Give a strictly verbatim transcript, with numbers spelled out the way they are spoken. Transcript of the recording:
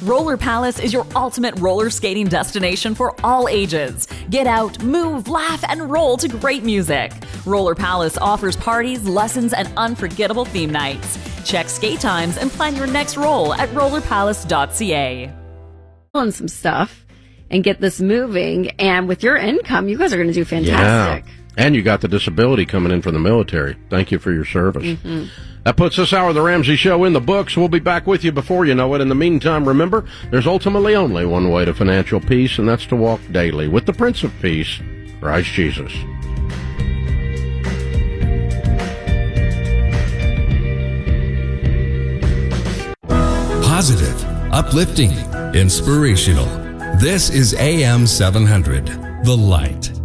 Roller Palace is your ultimate roller skating destination for all ages. Get out, move, laugh, and roll to great music. Roller Palace offers parties, lessons, and unforgettable theme nights. Check skate times and plan your next roll at roller palace dot c a. On some stuff and get this moving, and with your income, you guys are going to do fantastic. Yeah. And you got the disability coming in from the military. Thank you for your service. Mm-hmm. That puts this hour of the Ramsey Show in the books. We'll be back with you before you know it. In the meantime, remember, there's ultimately only one way to financial peace, and that's to walk daily with the Prince of Peace, Christ Jesus. Positive, uplifting, inspirational. This is A M seven hundred, The Light.